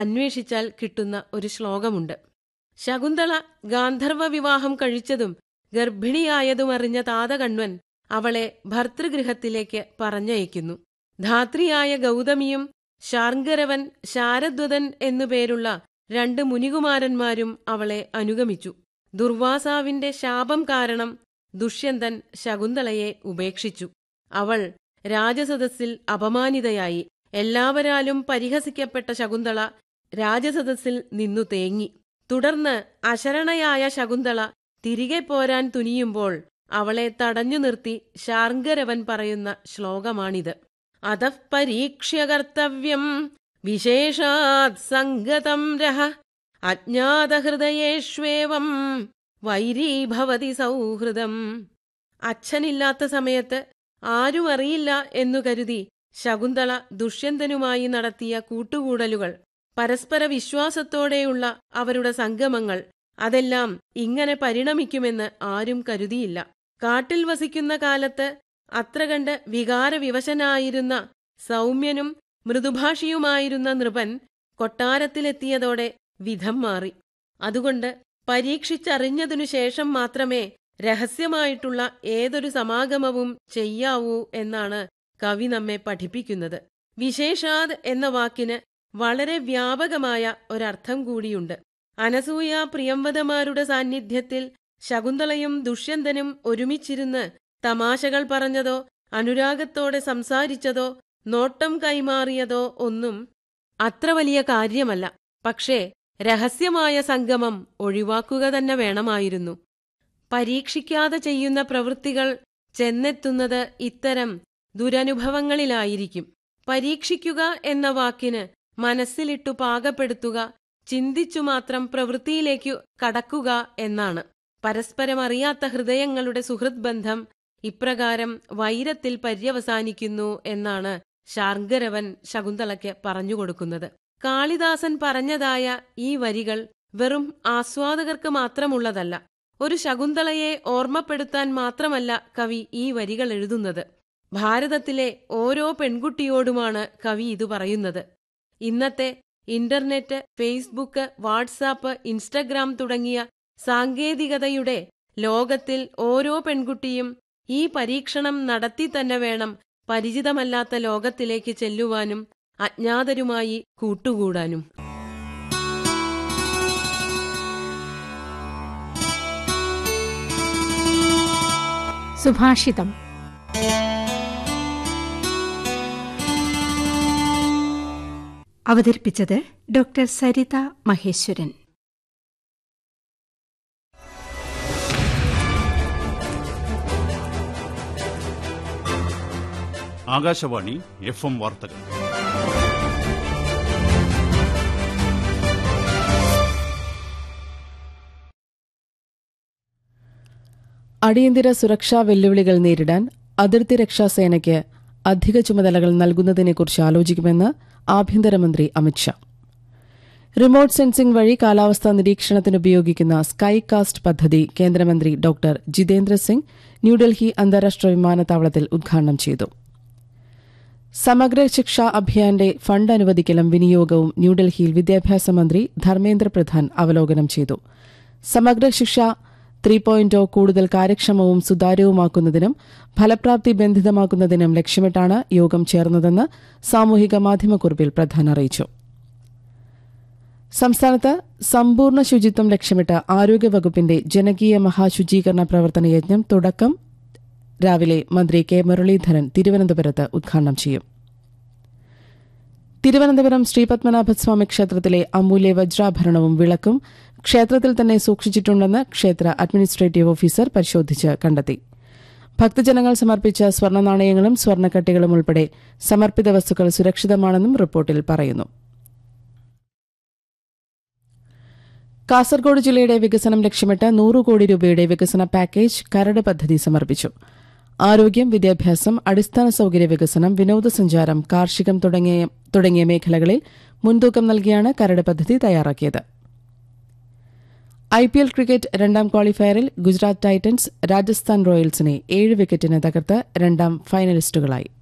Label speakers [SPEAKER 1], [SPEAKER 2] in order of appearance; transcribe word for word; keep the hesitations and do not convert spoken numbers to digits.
[SPEAKER 1] അന്വേഷിച്ചാൽ കിട്ടുന്ന ഒരു ശ്ലോകമുണ്ട്. ശകുന്തള ഗാന്ധർവ വിവാഹം കഴിച്ചതും ഗർഭിണിയായതുമറിഞ്ഞ താതകണ്വൻ അവളെ ഭർതൃഗൃഹത്തിലേക്ക് പറഞ്ഞയക്കുന്നു. ധാത്രിയായ ഗൗതമിയും ശാർംഗരവൻ, ശാരദ്വതൻ എന്നുപേരുള്ള രണ്ട് മുനികുമാരന്മാരും അവളെ അനുഗമിച്ചു. ദുർവാസാവിന്റെ ശാപം കാരണം ദുഷ്യന്തൻ ശകുന്തളയെ ഉപേക്ഷിച്ചു. അവൾ രാജസദസ്സിൽ അപമാനിതയായി. എല്ലാവരാലും പരിഹസിക്കപ്പെട്ട ശകുന്തള രാജസദസ്സിൽ നിന്നു തേങ്ങി. തുടർന്ന് അശരണയായ ശകുന്തള തിരികെ പോരാൻ തുനിയുമ്പോൾ അവളെ തടഞ്ഞു നിർത്തി ശാർംഗരവൻ പറയുന്ന ശ്ലോകമാണിത്. അതഃ പരീക്ഷ്യ കർത്തവ്യം വിശേഷാത് സംഗതം രഹ അജ്ഞാതഹൃദയേഷ്വേവം വൈരീഭവതി സൗഹൃദം. അച്ഛനില്ലാത്ത സമയത്ത് ആരും അറിയില്ല എന്നു കരുതി ശകുന്തള ദുഷ്യന്തനുമായി നടത്തിയ കൂട്ടുകൂടലുകൾ, പരസ്പര വിശ്വാസത്തോടെയുള്ള അവരുടെ സംഗമങ്ങൾ, അതെല്ലാം ഇങ്ങനെ പരിണമിക്കുമെന്ന് ആരും കരുതിയില്ല. കാട്ടിൽ വസിക്കുന്ന കാലത്ത് അത്ര കണ്ട് വികാരവിവശനായിരുന്ന സൗമ്യനും മൃദുഭാഷിയുമായിരുന്ന നൃപൻ കൊട്ടാരത്തിലെത്തിയതോടെ വിധം മാറി. അതുകൊണ്ട് പരീക്ഷിച്ചറിഞ്ഞതിനു ശേഷം മാത്രമേ രഹസ്യമായിട്ടുള്ള ഏതൊരു സമാഗമവും ചെയ്യാവൂ എന്നാണ് കവി നമ്മെ പഠിപ്പിക്കുന്നത്. വിശേഷാത് എന്ന വാക്കിന് വളരെ വ്യാപകമായ ഒരർത്ഥം കൂടിയുണ്ട്. അനസൂയ പ്രിയംവദമാരുടെ സാന്നിധ്യത്തിൽ ശകുന്തളയും ദുഷ്യന്തനും ഒരുമിച്ചിരുന്ന് തമാശകൾ പറഞ്ഞതോ അനുരാഗത്തോടെ സംസാരിച്ചതോ നോട്ടം കൈമാറിയതോ ഒന്നും അത്ര വലിയ കാര്യമല്ല. പക്ഷേ രഹസ്യമായ സംഗമം ഒഴിവാക്കുക തന്നെ വേണമായിരുന്നു. പരീക്ഷിക്കാതെ ചെയ്യുന്ന പ്രവൃത്തികൾ ചെന്നെത്തുന്നത് ഇത്തരം ദുരനുഭവങ്ങളിലായിരിക്കും. പരീക്ഷിക്കുക എന്ന വാക്കിന് മനസ്സിലിട്ടു പാകപ്പെടുത്തുക, ചിന്തിച്ചു മാത്രം പ്രവൃത്തിയിലേക്കു കടക്കുക എന്നാണ്. പരസ്പരമറിയാത്ത ഹൃദയങ്ങളുടെ സുഹൃത് ബന്ധം ഇപ്രകാരം വൈരത്തിൽ പര്യവസാനിക്കുന്നു എന്നാണ് ശാർംഗരവൻ ശകുന്തളയ്ക്ക് പറഞ്ഞുകൊടുക്കുന്നത്. കാളിദാസൻ പറഞ്ഞതായ ഈ വരികൾ വെറും ആസ്വാദകർക്ക് മാത്രമുള്ളതല്ല. ഒരു ശകുന്തളയെ ഓർമ്മപ്പെടുത്താൻ മാത്രമല്ല കവി ഈ വരികൾ എഴുതുന്നത്. ഭാരതത്തിലെ ഓരോ പെൺകുട്ടിയോടുമാണ് കവി ഇത് പറയുന്നത്. ഇന്നത്തെ ഇന്റർനെറ്റ്, ഫേസ്ബുക്ക്, വാട്സാപ്പ്, ഇൻസ്റ്റഗ്രാം തുടങ്ങിയ സാങ്കേതികതയുടെ ലോകത്തിൽ ഓരോ പെൺകുട്ടിയും ഈ പരീക്ഷണം നടത്തി തന്നെ വേണം പരിചിതമല്ലാത്ത ലോകത്തിലേക്ക് ചെല്ലുവാനും അജ്ഞാതരുമായി കൂട്ടുകൂടാനും.
[SPEAKER 2] സുഭാഷിതം. അവതരിപ്പിച്ചത് doctor Saritha Maheshwaran.
[SPEAKER 3] Akashvani F M വാർത്തകൾ.
[SPEAKER 4] അടിയന്തര സുരക്ഷാ വെല്ലുവിളികൾ നേരിടാൻ അതിർത്തി രക്ഷാസേനയ്ക്ക് അധിക ചുമതലകൾ നൽകുന്നതിനെക്കുറിച്ച് ആലോചിക്കുമെന്ന് ആഭ്യന്തരമന്ത്രി അമിത്ഷാ. റിമോട്ട് സെൻസിംഗ് വഴി കാലാവസ്ഥാ നിരീക്ഷണത്തിനുപയോഗിക്കുന്ന സ്കൈ കാസ്റ്റ് പദ്ധതി കേന്ദ്രമന്ത്രി ഡോക്ടർ ജിതേന്ദ്ര സിംഗ് ന്യൂഡൽഹി അന്താരാഷ്ട്ര വിമാനത്താവളത്തിൽ ഉദ്ഘാടനം ചെയ്തു. സമഗ്ര ശിക്ഷാ അഭിയാന്റെ ഫണ്ട് അനുവദിക്കലും വിനിയോഗവും ന്യൂഡൽഹിയിൽ വിദ്യാഭ്യാസ മന്ത്രി ധർമ്മേന്ദ്ര പ്രധാൻ അവലോകനം ചെയ്തു. സമഗ്ര ശിക്ഷ ത്രീ പോയിന്റ് കൂടുതൽ കാര്യക്ഷമവും സുതാര്യവുമാക്കുന്നതിനും ഫലപ്രാപ്തി ബന്ധിതമാക്കുന്നതിനും ലക്ഷ്യമിട്ടാണ് യോഗം ചേർന്നതെന്ന് സാമൂഹിക മാധ്യമക്കുറിപ്പിൽ പ്രധാൻ അറിയിച്ചു. സംസ്ഥാനത്ത് സമ്പൂർണ്ണ ശുചിത്വം ലക്ഷ്യമിട്ട് ആരോഗ്യവകുപ്പിന്റെ ജനകീയ മഹാശുചീകരണ പ്രവർത്തന യജ്ഞം തുടക്കം രാവിലെ മന്ത്രി കെ മുരളീധരൻ തിരുവനന്തപുരത്ത് ഉദ്ഘാടനം ചെയ്യും. തിരുവനന്തപുരം ശ്രീപത്മനാഭസ്വാമി ക്ഷേത്രത്തിലെ അമൂല്യ വജ്രാഭരണവും വിളക്കും ക്ഷേത്രത്തിൽ തന്നെ സൂക്ഷിച്ചിട്ടുണ്ടെന്ന് ക്ഷേത്ര അഡ്മിനിസ്ട്രേറ്റീവ് ഓഫീസർ പരിശോധിച്ച് കണ്ടെത്തി. ഭക്തജനങ്ങൾ സമർപ്പിച്ച സ്വർണ്ണനാണയങ്ങളും സ്വർണ്ണക്കട്ടികളും ഉൾപ്പെടെ സമർപ്പിത വസ്തുക്കൾ സുരക്ഷിതമാണെന്നും റിപ്പോർട്ടിൽ പറയുന്നു. കാസർഗോഡ് ജില്ലയുടെ വികസനം ലക്ഷ്യമിട്ട് നൂറ് കോടി രൂപയുടെ വികസന പാക്കേജ് കരട് പദ്ധതി സമർപ്പിച്ചു. ആരോഗ്യം, വിദ്യാഭ്യാസം, അടിസ്ഥാന സൌകര്യ വികസനം, വിനോദസഞ്ചാരം, കാർഷികം തുടങ്ങിയ തുടങ്ങിയ മേഖലകളിൽ മുൻതൂക്കം നൽകിയാണ് കരട് പദ്ധതി തയ്യാറാക്കിയത്. ഐ പി എൽ ക്രിക്കറ്റ് രണ്ടാം ക്വാളിഫയറിൽ ഗുജറാത്ത് ടൈറ്റൻസ് രാജസ്ഥാൻ റോയൽസിനെ ഏഴ് വിക്കറ്റിന് തകർത്ത് രണ്ടാം ഫൈനലിസ്റ്റുകളായി.